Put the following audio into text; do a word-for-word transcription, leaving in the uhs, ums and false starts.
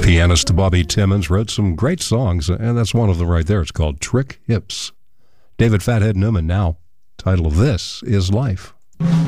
Pianist Bobby Timmons wrote some great songs, and that's one of them right there. It's called Trick Hips. David Fathead Newman now. Title of This Is Life.